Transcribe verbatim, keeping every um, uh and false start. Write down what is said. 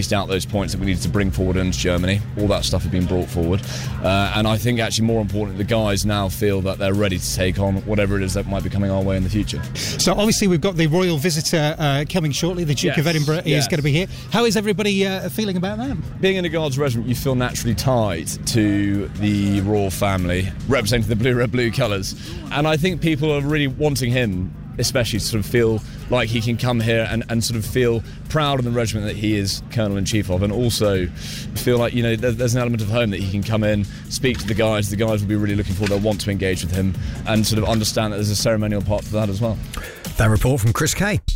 teased out those points that we needed to bring forward into Germany. All that stuff had been brought forward. Uh, and I think actually more importantly, the guys now feel that they're ready to take on whatever it is that might be coming our way in the future. So obviously we've got the royal visitor uh, coming shortly. The Duke yes. of Edinburgh yes. is going to be here. How is everybody uh, feeling about that? Being in a Guards regiment, you feel naturally tied to the royal family, representing the blue, red, blue colours. And I think people are really wanting him, especially to sort of feel like he can come here and, and sort of feel proud of the regiment that he is Colonel-in-Chief of, and also feel like, you know, there, there's an element of home that he can come in, speak to the guys, the guys will be really looking forward, they'll want to engage with him and sort of understand that there's a ceremonial part to that as well. That report from Chris Kay.